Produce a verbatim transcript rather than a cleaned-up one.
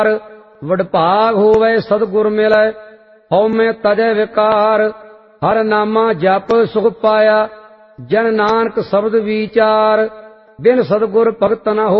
वडभाग होवे सतगुर मिलै, हउमय तजै विकार। हर नामा जप सुख पाया, जन नानक शब्द विचार। बिन सतगुर भगत न